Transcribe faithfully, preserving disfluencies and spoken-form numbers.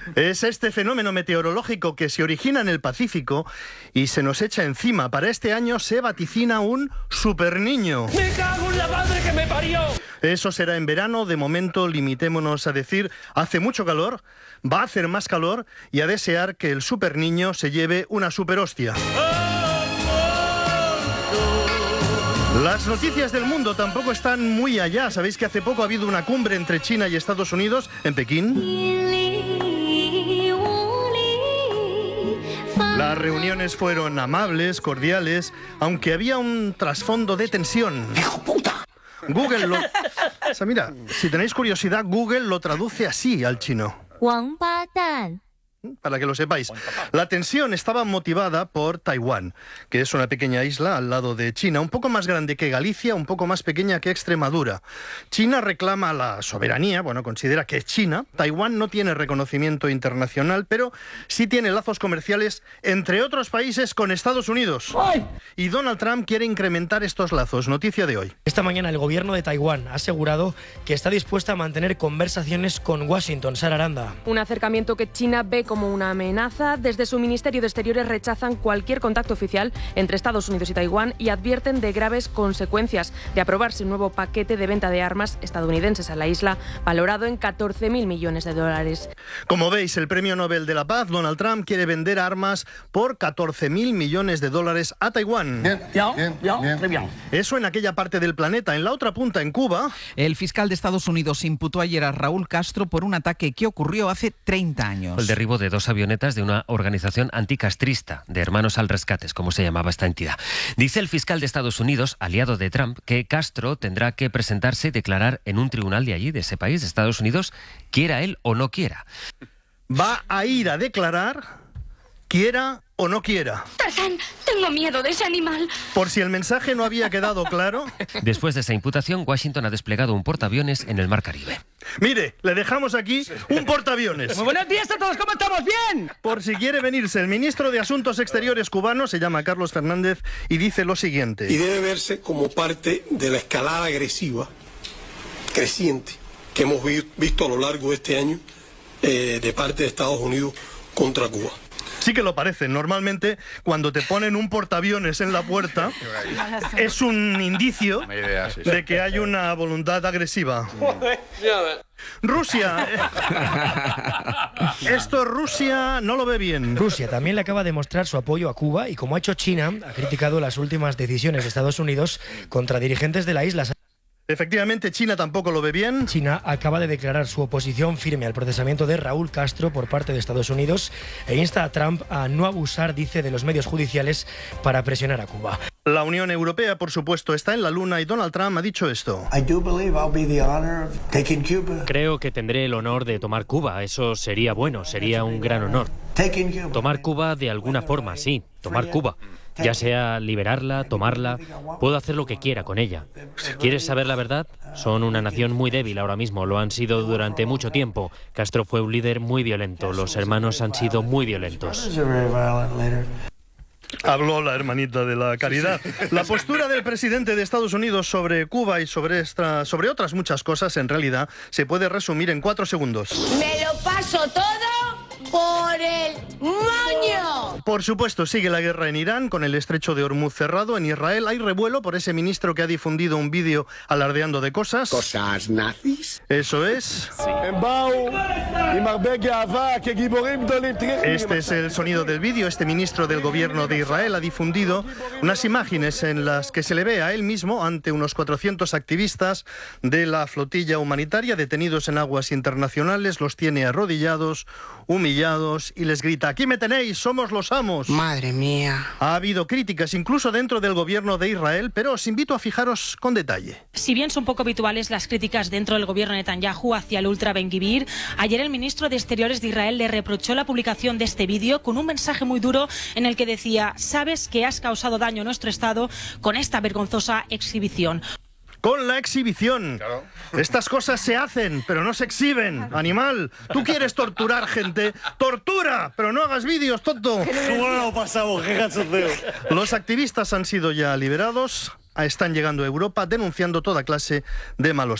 Es este fenómeno meteorológico que se origina en el Pacífico y se nos echa encima. Para este año se vaticina un superniño. ¡Me cago en la madre que me parió! Eso será en verano. De momento limitémonos a decir, hace mucho calor, va a hacer más calor y a desear que el superniño se lleve una superhostia. Las noticias del mundo tampoco están muy allá. Sabéis que hace poco ha habido una cumbre entre China y Estados Unidos en Pekín. Las reuniones fueron amables, cordiales, aunque había un trasfondo de tensión. ¡Hijo puta! Google lo... O sea, mira, si tenéis curiosidad, Google lo traduce así al chino. Para que lo sepáis. La tensión estaba motivada por Taiwán, que es una pequeña isla al lado de China, un poco más grande que Galicia, un poco más pequeña que Extremadura. China reclama la soberanía, bueno, considera que es China. Taiwán no tiene reconocimiento internacional, pero sí tiene lazos comerciales, entre otros países, con Estados Unidos. ¡Ay! Y Donald Trump quiere incrementar estos lazos. Noticia de hoy. Esta mañana el gobierno de Taiwán ha asegurado que está dispuesta a mantener conversaciones con Washington. Sara Aranda. Un acercamiento que China ve como como una amenaza. Desde su Ministerio de Exteriores rechazan cualquier contacto oficial entre Estados Unidos y Taiwán y advierten de graves consecuencias de aprobarse un nuevo paquete de venta de armas estadounidenses a la isla, valorado en catorce mil millones de dólares. Como veis, el Premio Nobel de la Paz, Donald Trump, quiere vender armas por catorce mil millones de dólares a Taiwán. Bien, bien, bien, bien, bien. Eso en aquella parte del planeta. En la otra punta, en Cuba... El fiscal de Estados Unidos imputó ayer a Raúl Castro por un ataque que ocurrió hace treinta años. El derribo de dos avionetas de una organización anticastrista, de Hermanos al Rescate, como se llamaba esta entidad. Dice el fiscal de Estados Unidos, aliado de Trump, que Castro tendrá que presentarse y declarar en un tribunal de allí, de ese país, de Estados Unidos, quiera él o no quiera. Va a ir a declarar, quiera o no quiera. Tarzán, tengo miedo de ese animal. Por si el mensaje no había quedado claro... Después de esa imputación, Washington ha desplegado un portaaviones en el Mar Caribe. Mire, le dejamos aquí un portaaviones. Muy buenos días a todos, ¿cómo estamos? ¿Bien? Por si quiere venirse, el ministro de Asuntos Exteriores cubano se llama Carlos Fernández y dice lo siguiente. Y debe verse como parte de la escalada agresiva, creciente, que hemos vi visto a lo largo de este año eh, de parte de Estados Unidos contra Cuba. Sí que lo parece. Normalmente, cuando te ponen un portaaviones en la puerta, es un indicio de que hay una voluntad agresiva. Rusia. Esto Rusia no lo ve bien. Rusia también le acaba de mostrar su apoyo a Cuba y, como ha hecho China, ha criticado las últimas decisiones de Estados Unidos contra dirigentes de la isla. Efectivamente, China tampoco lo ve bien. China acaba de declarar su oposición firme al procesamiento de Raúl Castro por parte de Estados Unidos e insta a Trump a no abusar, dice, de los medios judiciales para presionar a Cuba. La Unión Europea, por supuesto, está en la luna y Donald Trump ha dicho esto. Creo que tendré el honor de tomar Cuba. Eso sería bueno, sería un gran honor. Tomar Cuba de alguna forma, sí, tomar Cuba. Ya sea liberarla, tomarla, puedo hacer lo que quiera con ella. ¿Quieres saber la verdad? Son una nación muy débil ahora mismo, lo han sido durante mucho tiempo. Castro fue un líder muy violento, los hermanos han sido muy violentos. Habló la hermanita de la caridad. La postura del presidente de Estados Unidos sobre Cuba y sobre, esta, sobre otras muchas cosas, en realidad, se puede resumir en cuatro segundos. Me lo paso todo por el moño. Por supuesto, sigue la guerra en Irán, con el estrecho de Hormuz cerrado. En Israel hay revuelo por ese ministro que ha difundido un vídeo alardeando de cosas. ¿Cosas nazis? Eso es. Este es el sonido del vídeo. Este ministro del gobierno de Israel ha difundido unas imágenes en las que se le ve a él mismo ante unos cuatrocientos activistas de la flotilla humanitaria detenidos en aguas internacionales. Los tiene arrodillados, humillados y les grita: aquí me tenéis, somos los amos. Madre mía. Ha habido críticas incluso dentro del gobierno de Israel, pero os invito a fijaros con detalle. Si bien son poco habituales las críticas dentro del gobierno de Netanyahu hacia el ultra Ben-Gvir, ayer el ministro de Exteriores de Israel le reprochó la publicación de este vídeo con un mensaje muy duro en el que decía: sabes que has causado daño a nuestro Estado con esta vergonzosa exhibición. Con la exhibición. Claro. Estas cosas se hacen, pero no se exhiben, animal. Tú quieres torturar gente, ¡tortura! Pero no hagas vídeos, tonto. ¿Cómo lo pasamos? ¡Qué cachondeo! Los activistas han sido ya liberados, están llegando a Europa denunciando toda clase de malos